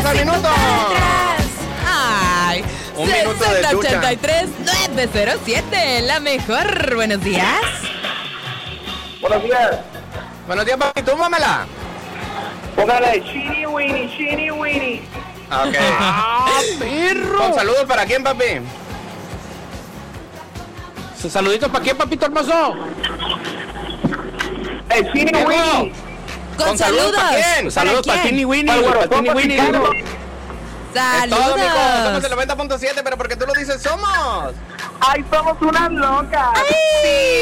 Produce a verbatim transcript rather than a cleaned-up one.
el minuto. Ay, Un minuto de sesenta lucha. ochenta y tres nueve cero siete, la mejor. Buenos días. Buenos días. Buenos días, papi, túmbamela. Póngale Chini Winnie, Chini Winnie. Ok. ¡Ah, perro! Con saludos para quién, papi. Saluditos para quién, papito hermoso. El Chini Diego. Winnie. Con, Con saludos, ¿para quién? Saludos para quién? Tini Winnie. Para el Para Guaropoco Tini Winnie. Chicano. Es todo, mijo. Somos Saludos. el noventa punto siete, pero porque tú lo dices, somos. Ay, somos unas locas. Ay.